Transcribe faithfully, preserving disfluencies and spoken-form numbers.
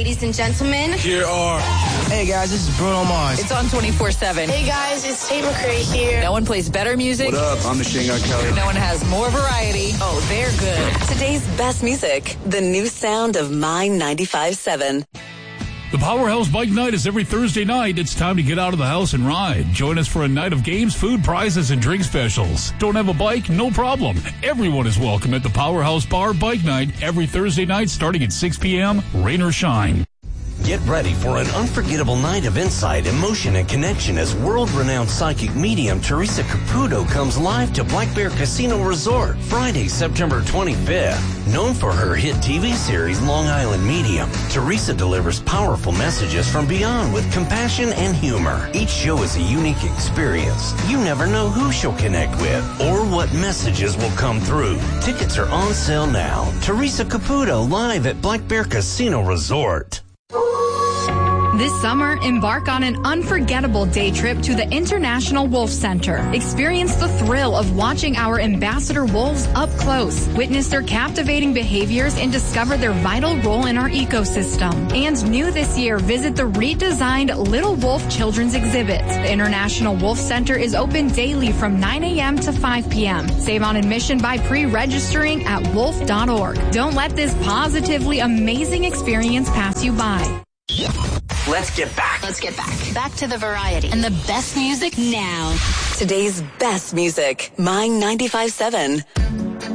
Ladies and gentlemen, here are... Hey guys, this is Bruno Mars. It's on twenty-four seven. Hey guys, it's Tate McRae here. No one plays better music. What up? I'm Machine Gun Kelly. No one has more variety. Oh, they're good. Today's best music, the new sound of My ninety-five point seven. The Powerhouse Bike Night is every Thursday night. It's time to get out of the house and ride. Join us for a night of games, food, prizes, and drink specials. Don't have a bike? No problem. Everyone is welcome at the Powerhouse Bar Bike Night every Thursday night starting at six p.m., rain or shine. Get ready for an unforgettable night of insight, emotion, and connection as world-renowned psychic medium Teresa Caputo comes live to Black Bear Casino Resort Friday, September twenty-fifth. Known for her hit T V series Long Island Medium, Teresa delivers powerful messages from beyond with compassion and humor. Each show is a unique experience. You never know who she'll connect with or what messages will come through. Tickets are on sale now. Teresa Caputo live at Black Bear Casino Resort. This summer, embark on an unforgettable day trip to the International Wolf Center. Experience the thrill of watching our ambassador wolves up close. Witness their captivating behaviors and discover their vital role in our ecosystem. And new this year, visit the redesigned Little Wolf Children's Exhibit. The International Wolf Center is open daily from nine a.m. to five p.m. Save on admission by pre-registering at wolf dot org. Don't let this positively amazing experience pass you by. Let's get back. Let's get back. Back to the variety and the best music now. Today's best music, My ninety-five point seven.